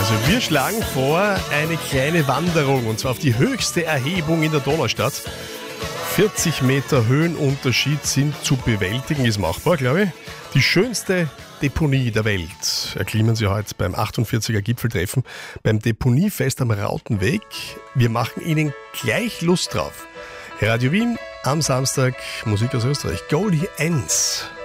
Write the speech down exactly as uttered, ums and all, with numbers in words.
Also wir schlagen vor eine kleine Wanderung und zwar auf die höchste Erhebung in der Donaustadt. vierzig Meter Höhenunterschied sind zu bewältigen, ist machbar, glaube ich. Die schönste Deponie der Welt erklimmen Sie heute beim achtundvierziger Gipfeltreffen beim Deponiefest am Rautenweg. Wir machen Ihnen gleich Lust drauf. Radio Wien am Samstag, Musik aus Österreich, Goldie Ends.